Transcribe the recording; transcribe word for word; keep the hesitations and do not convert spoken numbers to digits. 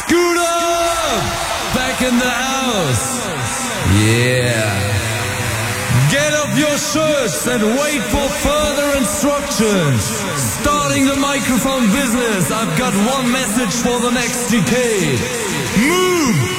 Scooter! Back in the house. Yeah. Get up your shirts and wait for further instructions. Starting the microphone business, I've got one message for the next decade. Move!